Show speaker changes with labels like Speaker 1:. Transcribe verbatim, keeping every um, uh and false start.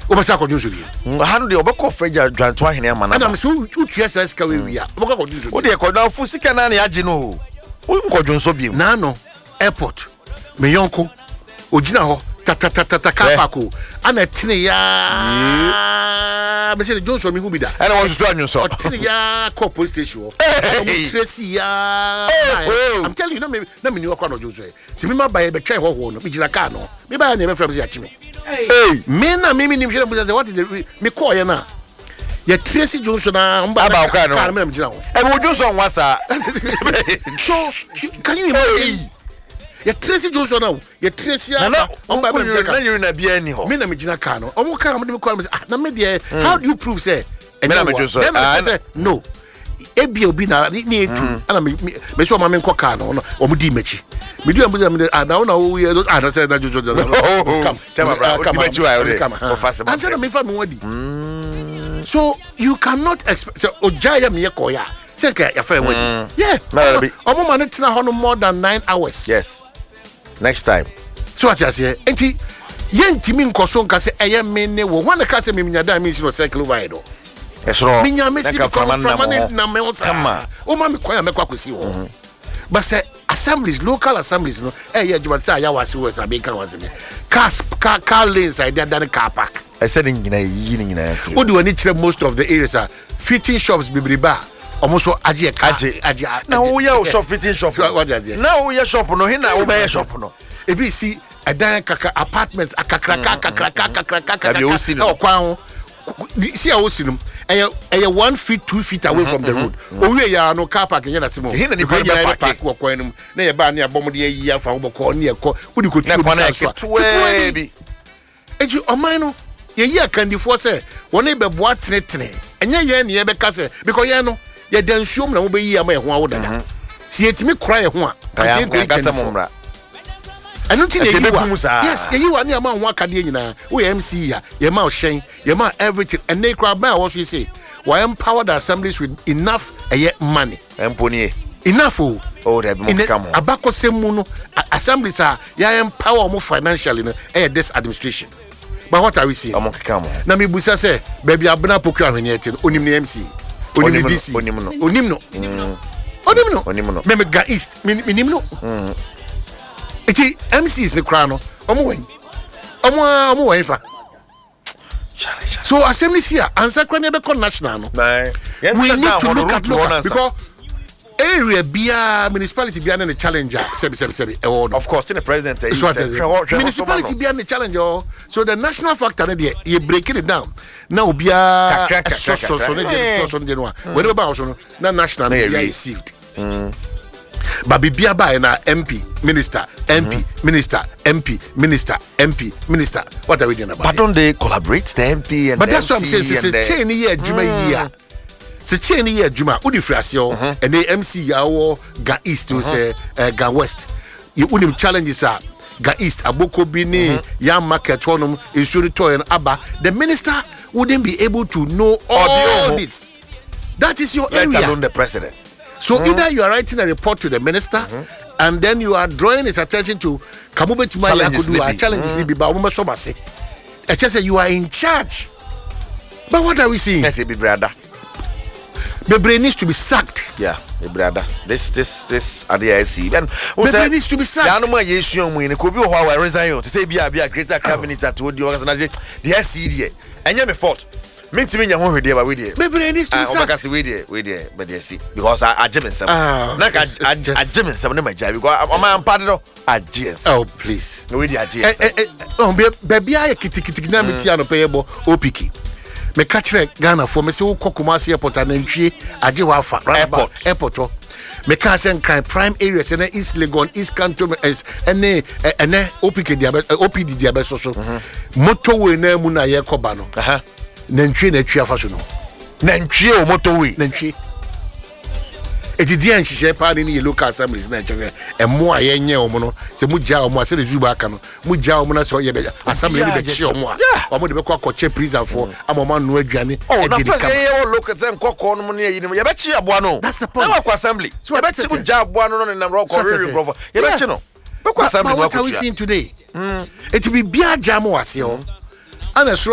Speaker 1: Obasa ko Johnson bi.
Speaker 2: Ha no de obekọ freja dwanto ahene ama na.
Speaker 1: Ana me so utu esa ska we wi a. Obekọ ko Johnson.
Speaker 2: O de ko na fu sika na na age no. O nko Johnson bi.
Speaker 1: Na no airport. Me yonko ogina ho ta ta ta ta car park o. Ana tine ya. Be say Johnson mi hu bi da.
Speaker 2: Ana won so anwonso.
Speaker 1: O tine ya call police station. O Tracy ya. I'm telling you, na me na me ni wakwa no Johnson. Ti me ma buy be try ho ho no. Me gina car no. Me buy na be from say achime. Hey, me na me me ni hwe na what is the me call ya na. Ya Tracy Johnson na mba
Speaker 2: na car
Speaker 1: no me na gina ho.
Speaker 2: E wo Johnson wasa.
Speaker 1: So can you imagine? Ya Tracy Johnson now. Ya Tracy
Speaker 2: na na
Speaker 1: mba me na
Speaker 2: na you na bia ni ho.
Speaker 1: Me na me gina car no. Omo car me me call me say ah na me there how do you prove say?
Speaker 2: Me na me Johnson.
Speaker 1: Then I say no. Ebi obi na ni etu ana me me so ma me nko car no omo di mechi. Me do am me ah na na we ah na say na Jojo
Speaker 2: come tell my brother come mechi wa o fast
Speaker 1: man say me fa me wadi. So you cannot expect so ojaya me ko ya say ka ya fa wadi. Yeah, omo ma ne tina ho no more than nine hours.
Speaker 2: Yes, next time.
Speaker 1: So what you say enti yentimi nkoso nka say eye me ne wo ho na ka say me nyada me si no cycle over do.
Speaker 2: Esro
Speaker 1: me nya me si from na me on come o ma me kwaya me kwa kwesi wo. But say assemblies, local assemblies, no. Eh, yeah, you say I was was a big car was me. Cars, car, car lanes, I did that car park.
Speaker 2: I said in Guinea.
Speaker 1: What do I need to most of the areas are fitting shops, bibriba, almost aji aji aji.
Speaker 2: Now we are shop fitting shop.
Speaker 1: What is it?
Speaker 2: Now we are shop no hina we are shop no.
Speaker 1: E be see a dan kaka apartments, a kakraka kakraka kakraka.
Speaker 2: Have you seen?
Speaker 1: Oh, kwao. See, I was seeing them. A one feet, two feet away from the road. Oh, we are no car park in Yanasimo.
Speaker 2: He didn't even park
Speaker 1: walk when him. Near Barney, a bomb year from Boko near Co. Would you could
Speaker 2: choose baby?
Speaker 1: As you are mine, ye can you for say, one neighbor what threatening, and ye near Becassa, because you know, ye then show me over here, my one. See it me cry one. I got some. I don't think you are. Yes, you are near man one Canadian. We M C ya, your mouth shame, your mouth everything, and they crowd by what we say. Why empower the assemblies with enough a yet money?
Speaker 2: Empony
Speaker 1: enough. Oh,
Speaker 2: oh, they come on.
Speaker 1: Abaco Semuno assemblies are ya empower more financially in a this administration. But what are we saying?
Speaker 2: I'm come on.
Speaker 1: Nami Busa say, baby, Abuna Poker when yet onim the M C, onim D C, onimno, onimno, onimno, onimno, Memega East, minimno. Eti M C is the crown. Omo wen. Omo omo wen fa. So assembly here answer kwene be national no. We need to look at local because area bia municipality bia na the challenger sebi sebi sebi.
Speaker 2: Of course, in the president
Speaker 1: municipality bia na challenger. So the national factor na there you breaking it down. Now bia so so so na so so na no. When ba so na national na received. But bibia ba na M P minister M P mm-hmm. minister M P minister M P minister what are we doing about
Speaker 2: but don't they collaborate the M P and
Speaker 1: but that's
Speaker 2: the
Speaker 1: what I'm saying it's a chain here juma here it's a chain here juma udi frasio and the M C yawo ga east to say ga west you unim challenges are ga east aboko bini yam market honum isuri toy and aba the minister wouldn't be able to know all this that is your area
Speaker 2: let alone the president.
Speaker 1: So mm-hmm. either you are writing a report to the minister mm-hmm. and then you are drawing his attention to Kamube Tumaya Kudu challenges Libi ba Umba Sobase. I just say you are in charge. But what are we seeing?
Speaker 2: Yes, be brother.
Speaker 1: The brain needs to be sacked.
Speaker 2: Yeah, the brother. This this this at the I C. And
Speaker 1: the brain needs to be sacked.
Speaker 2: Ya no ma yesu mu ni ko bi ho wa resign to say bi a bi a greater cabinet that would the organization the I C there. Enye me fault. Minti me nya ho hwede ba we there.
Speaker 1: The brain needs to be sacked.
Speaker 2: Obaka say we there, we there, but they see because I I jemensem. Na ka I jemensem na maja because am am pad no agents.
Speaker 1: Oh please.
Speaker 2: We there agents.
Speaker 1: Oh baby I kitikiti na meti ano payebo opiki. Me catch Ghana for me say wo Kumasi airport anantwie age wa afa
Speaker 2: airport
Speaker 1: airport me can say crime prime areas in East Legon East Cantonment is ene ene O P K diabe O P D diabe so so motorway na mu na ye koba no aha nantwie na twa fa so no
Speaker 2: nantwie o motorway
Speaker 1: nantwie etidian hihye pa ni local assemblies na chese emo a ye nye omo no se mu ja omo ase de zuba aka no mu ja omo na se o ye be assembly ni be chi omo a omo de be kwa koche prison for amoma no aduane
Speaker 2: e di ka ye o local sem kokko no ne yi ni ye be chi aboa no na kwa assembly so ye be chi mu ja aboa no no na ro ko re bro ye be chi no be kwa assembly
Speaker 1: what are we seeing today mm it be bia jam wase o ana